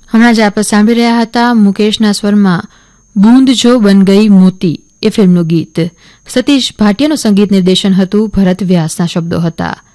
હમણાં જ આપણે સાંભળી રહ્યા હતા મુકેશના સ્વરમાં બૂંદ જો બન ગઈ મોતી એ ફિલ્મનું ગીત. સતીશ ભાટિયાનું સંગીત નિર્દેશન હતું, ભરત વ્યાસના શબ્દો હતા.